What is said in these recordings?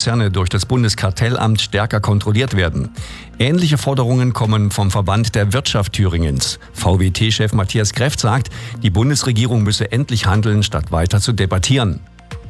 Konzerne durch das Bundeskartellamt stärker kontrolliert werden. Ähnliche Forderungen kommen vom Verband der Wirtschaft Thüringens. VWT-Chef Matthias Kreft sagt, die Bundesregierung müsse endlich handeln, statt weiter zu debattieren.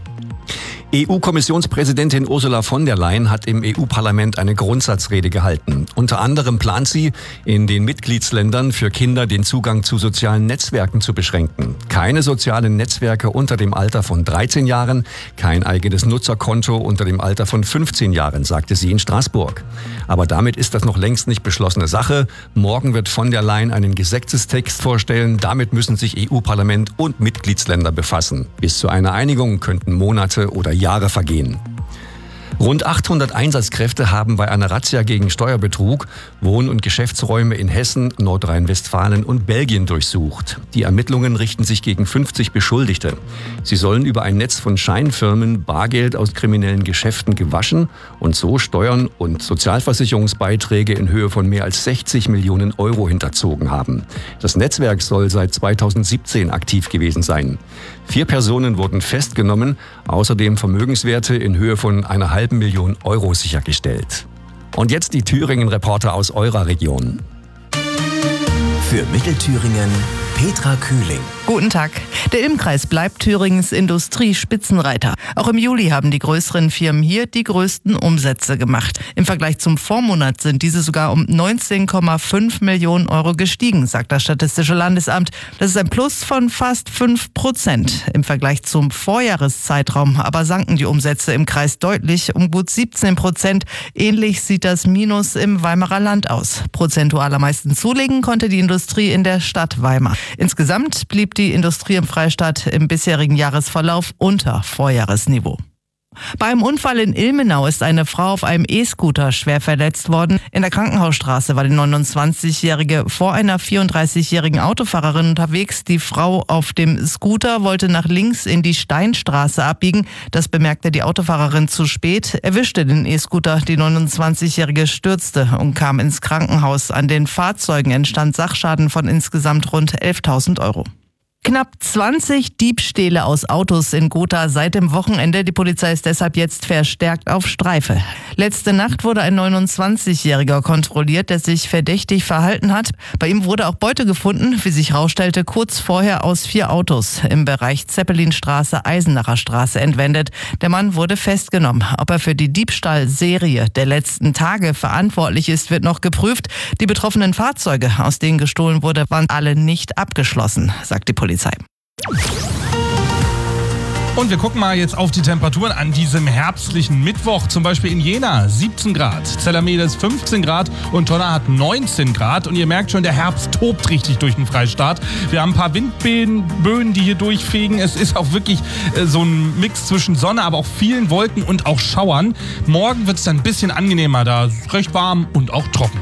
EU-Kommissionspräsidentin Ursula von der Leyen hat im EU-Parlament eine Grundsatzrede gehalten. Unter anderem plant sie, in den Mitgliedsländern für Kinder den Zugang zu sozialen Netzwerken zu beschränken. Keine sozialen Netzwerke unter dem Alter von 13 Jahren, kein eigenes Nutzerkonto unter dem Alter von 15 Jahren, sagte sie in Straßburg. Aber damit ist das noch längst nicht beschlossene Sache. Morgen wird von der Leyen einen Gesetzestext vorstellen. Damit müssen sich EU-Parlament und Mitgliedsländer befassen. Bis zu einer Einigung könnten Monate oder Jahre vergehen. Rund 800 Einsatzkräfte haben bei einer Razzia gegen Steuerbetrug Wohn- und Geschäftsräume in Hessen, Nordrhein-Westfalen und Belgien durchsucht. Die Ermittlungen richten sich gegen 50 Beschuldigte. Sie sollen über ein Netz von Scheinfirmen Bargeld aus kriminellen Geschäften gewaschen und so Steuern und Sozialversicherungsbeiträge in Höhe von mehr als 60 Millionen Euro hinterzogen haben. Das Netzwerk soll seit 2017 aktiv gewesen sein. 4 Personen wurden festgenommen, außerdem Vermögenswerte in Höhe von einer halben Million Euro sichergestellt. Und jetzt die Thüringen-Reporter aus eurer Region. Für Mittelthüringen Petra Kühling. Guten Tag. Der Ilm-Kreis bleibt Thüringens Industriespitzenreiter. Auch im Juli haben die größeren Firmen hier die größten Umsätze gemacht. Im Vergleich zum Vormonat sind diese sogar um 19,5 Millionen Euro gestiegen, sagt das Statistische Landesamt. Das ist ein Plus von fast 5%. Im Vergleich zum Vorjahreszeitraum aber sanken die Umsätze im Kreis deutlich um gut 17%. Ähnlich sieht das Minus im Weimarer Land aus. Prozentual am meisten zulegen konnte die Industrie in der Stadt Weimar. Insgesamt blieb die Industrie im Freistaat im bisherigen Jahresverlauf unter Vorjahresniveau. Bei einem Unfall in Ilmenau ist eine Frau auf einem E-Scooter schwer verletzt worden. In der Krankenhausstraße war die 29-Jährige vor einer 34-jährigen Autofahrerin unterwegs. Die Frau auf dem Scooter wollte nach links in die Steinstraße abbiegen. Das bemerkte die Autofahrerin zu spät, erwischte den E-Scooter. Die 29-Jährige stürzte und kam ins Krankenhaus. An den Fahrzeugen entstand Sachschaden von insgesamt rund 11.000 Euro. Knapp 20 Diebstähle aus Autos in Gotha seit dem Wochenende. Die Polizei ist deshalb jetzt verstärkt auf Streife. Letzte Nacht wurde ein 29-Jähriger kontrolliert, der sich verdächtig verhalten hat. Bei ihm wurde auch Beute gefunden, wie sich herausstellte, kurz vorher aus 4 Autos im Bereich Zeppelinstraße, Eisenacher Straße entwendet. Der Mann wurde festgenommen. Ob er für die Diebstahlserie der letzten Tage verantwortlich ist, wird noch geprüft. Die betroffenen Fahrzeuge, aus denen gestohlen wurde, waren alle nicht abgeschlossen, sagt die Polizei. Und wir gucken mal jetzt auf die Temperaturen an diesem herbstlichen Mittwoch. Zum Beispiel in Jena 17 Grad, Zellermedes 15 Grad und Tonna hat 19 Grad. Und ihr merkt schon, der Herbst tobt richtig durch den Freistaat. Wir haben ein paar Windböen, die hier durchfegen. Es ist auch wirklich so ein Mix zwischen Sonne, aber auch vielen Wolken und auch Schauern. Morgen wird es dann ein bisschen angenehmer, da ist recht warm und auch trocken.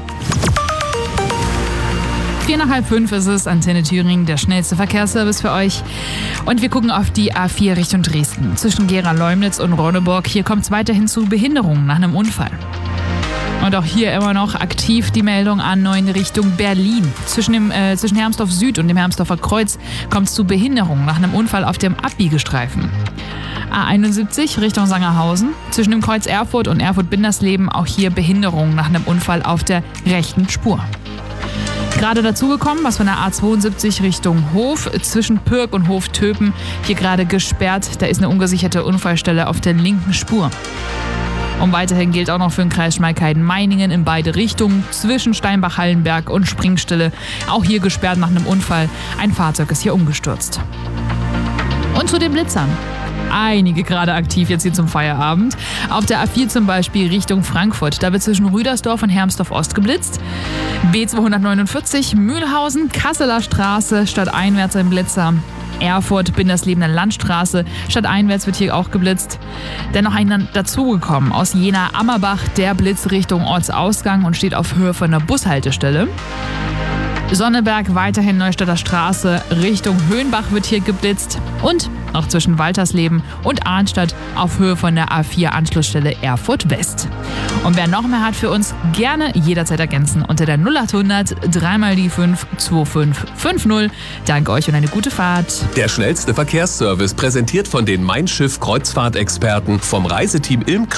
4:05 ist es, Antenne Thüringen, der schnellste Verkehrsservice für euch. Und wir gucken auf die A4 Richtung Dresden. Zwischen Gera-Leumnitz und Ronneburg. Hier kommt es weiterhin zu Behinderungen nach einem Unfall. Und auch hier immer noch aktiv die Meldung A9 Richtung Berlin. Zwischen Hermsdorf Süd und dem Hermsdorfer Kreuz kommt es zu Behinderungen nach einem Unfall auf dem Abbiegestreifen. A71 Richtung Sangerhausen. Zwischen dem Kreuz Erfurt und Erfurt-Bindersleben auch hier Behinderungen nach einem Unfall auf der rechten Spur. Gerade dazugekommen, was von der A72 Richtung Hof, zwischen Pürg und Hof-Töpen, hier gerade gesperrt. Da ist eine ungesicherte Unfallstelle auf der linken Spur. Und weiterhin gilt auch noch für den Kreis Schmalkalden-Meiningen in beide Richtungen, zwischen Steinbach-Hallenberg und Springstille. Auch hier gesperrt nach einem Unfall. Ein Fahrzeug ist hier umgestürzt. Und zu den Blitzern. Einige gerade aktiv jetzt hier zum Feierabend. Auf der A4 zum Beispiel Richtung Frankfurt. Da wird zwischen Rüdersdorf und Hermsdorf Ost geblitzt. B249 Mühlhausen, Kasseler Straße, stadteinwärts ein Blitzer. Erfurt, Binderslebener Landstraße, stadteinwärts wird hier auch geblitzt. Dennoch ein dazugekommen aus Jena-Ammerbach, der Blitz Richtung Ortsausgang und steht auf Höhe von der Bushaltestelle. Sonneberg weiterhin Neustädter Straße, Richtung Höhenbach wird hier geblitzt und auch zwischen Waltersleben und Arnstadt auf Höhe von der A4 Anschlussstelle Erfurt West. Und wer noch mehr hat für uns, gerne jederzeit ergänzen unter der 0800 3 die 5 2550. Danke euch und eine gute Fahrt. Der schnellste Verkehrsservice präsentiert von den Mein Schiff Kreuzfahrtexperten vom Reiseteam Ilm